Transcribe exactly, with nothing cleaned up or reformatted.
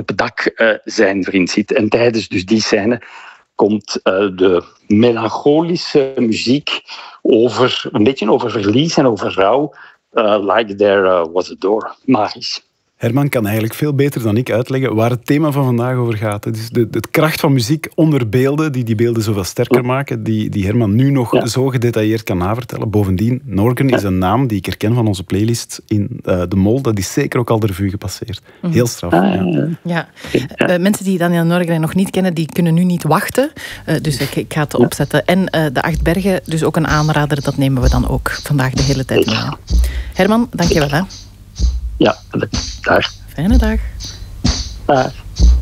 op het dak uh, zijn vriend zit. En tijdens dus die scène komt uh, de melancholische muziek over, een beetje over verlies en over rouw. Uh, like there uh, was a door. Magisch. Herman kan eigenlijk veel beter dan ik uitleggen waar het thema van vandaag over gaat. Het is de, de kracht van muziek onder beelden, die die beelden zoveel sterker maken, die, die Herman nu nog ja. zo gedetailleerd kan navertellen. Bovendien, Norken ja. is een naam die ik herken van onze playlist in uh, De Mol. Dat is zeker ook al de revue gepasseerd. Heel straf. Ah, ja. Ja. Uh, mensen die Daniel Norgren nog niet kennen, die kunnen nu niet wachten. Uh, dus ik, ik ga het opzetten. En uh, de Acht Bergen, dus ook een aanrader, dat nemen we dan ook vandaag de hele tijd mee. Herman, dank je wel. Hè. Ja, dag. Fijne dag. Dag.